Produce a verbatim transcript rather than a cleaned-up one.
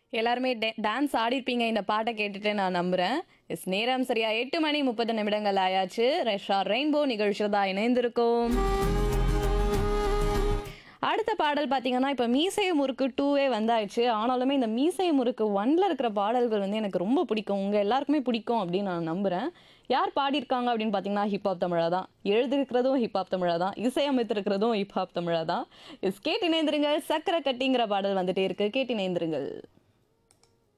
எல்லாருமே day dance ஆடிருப்பீங்க இந்த பாட்ட கேட்டுட்டு நான் நம்புறேன். எஸ் நேரம் சரியா எட்டு மணி முப்பது நிமிடங்கள் ஆயாச்சு. ரெஷா ரெயின்போ நிகழ்ச்சியில தான் இணைந்திருக்கோம். அடுத்த பாடல் பார்த்தீங்கன்னா, இப்ப மீசை முறுக்கு டூவே வந்தாச்சு. ஆனாலுமே இந்த மீசை முறுக்கு ஒன்ல இருக்கிற பாடல்கள் வந்து எனக்கு ரொம்ப பிடிக்கும். உங்க எல்லாருக்குமே பிடிக்கும் அப்படின்னு நான் நம்புறேன். யார் பாடியிருக்காங்க அப்படின்னு பார்த்தீங்கன்னா, ஹிப்ஹாப் தமிழா தான். எழுதியிருக்கிறதும் ஹிப்ஹாப் தமிழா தான். இசையமைத்திருக்கிறதும் ஹிப்ஹாப் தமிழா தான். எஸ் கேட்டு இணைந்திருங்கள். சக்கர கட்டிங்கிற பாடல் வந்துட்டே இருக்கு. கேட்டு இணைந்திருங்கள்.